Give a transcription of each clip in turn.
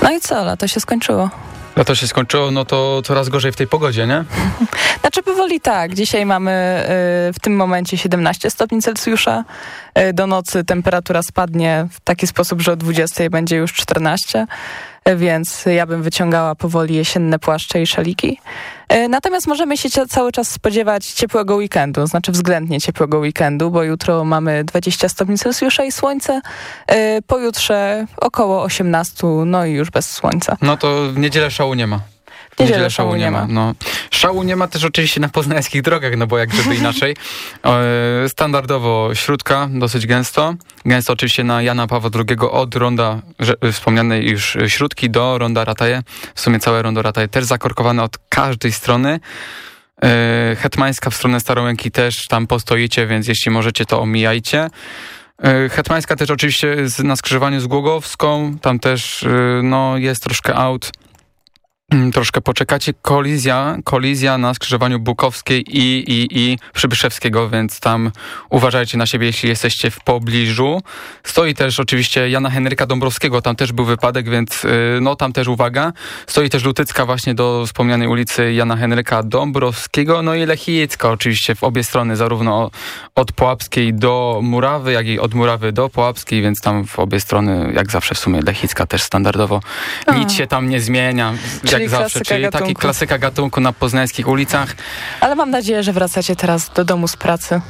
No i co, lato się skończyło. Lato się skończyło, no to coraz gorzej w tej pogodzie, nie? Znaczy powoli tak. Dzisiaj mamy w tym momencie 17 stopni Celsjusza. Do nocy temperatura spadnie w taki sposób, że o 20 będzie już 14. Więc ja bym wyciągała powoli jesienne płaszcze i szaliki. Natomiast możemy się cały czas spodziewać ciepłego weekendu, znaczy względnie ciepłego weekendu, bo jutro mamy 20 stopni Celsjusza i słońce, pojutrze około 18, no i już bez słońca. No to w niedzielę szału nie ma. W niedzielę szału nie ma. No. Szału nie ma też oczywiście na poznańskich drogach, no bo jak żeby inaczej. Standardowo śródka, dosyć gęsto. Gęsto oczywiście na Jana Pawła II od ronda wspomnianej już Śródki do ronda Rataje. W sumie całe rondo Rataje też zakorkowane od każdej strony. Hetmańska w stronę Starołęki też tam postoicie, więc jeśli możecie, to omijajcie. Hetmańska też oczywiście na skrzyżowaniu z Głogowską. Tam też no, jest troszkę aut. Troszkę poczekacie. Kolizja na skrzyżowaniu Bukowskiej i Przybyszewskiego, więc tam uważajcie na siebie, jeśli jesteście w pobliżu. Stoi też oczywiście Jana Henryka Dąbrowskiego, tam też był wypadek, więc no tam też uwaga. Stoi też Lutycka właśnie do wspomnianej ulicy Jana Henryka Dąbrowskiego, no i Lechicka oczywiście w obie strony, zarówno od Pułapskiej do Murawy, jak i od Murawy do Pułapskiej, więc tam w obie strony, jak zawsze w sumie Lechicka też standardowo. Nic się tam nie zmienia. Jak zawsze, czyli taki klasyka gatunku na poznańskich ulicach. Ale mam nadzieję, że wracacie teraz do domu z pracy.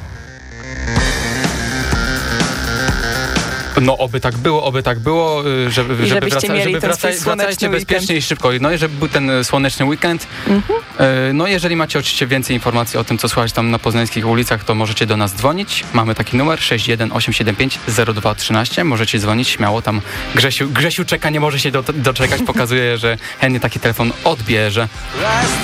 No oby tak było, żeby wracajcie bezpiecznie i szybko. No i żeby był ten słoneczny weekend. No jeżeli macie oczywiście więcej informacji o tym, co słychać tam na poznańskich ulicach, to możecie do nas dzwonić. Mamy taki numer 618750213. Możecie dzwonić śmiało, tam Grzesiu czeka, nie może się doczekać, pokazuje, że chętnie taki telefon odbierze.